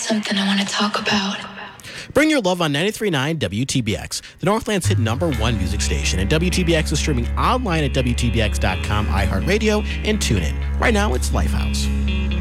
something I want to talk about. Bring your love on 93.9 WTBX, the Northland's hit #1 music station, and WTBX is streaming online at WTBX.com, iHeartRadio, and TuneIn. Right now, it's Lifehouse.